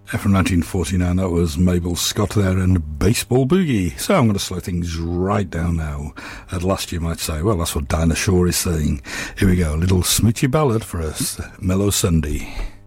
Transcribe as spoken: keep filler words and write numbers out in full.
From nineteen forty-nine, that was Mabel Scott there and Baseball Boogie. So I'm going to slow things right down now. At last you might say, well, that's what Dinah Shore is saying. Here we go, a little smoochy ballad for us, Mellow Sunday.